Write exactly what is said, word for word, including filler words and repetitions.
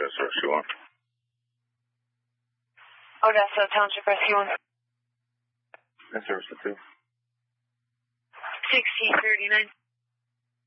Rescue one. Odessa Township Rescue one. Yes, sir, two. sixteen thirty-nine.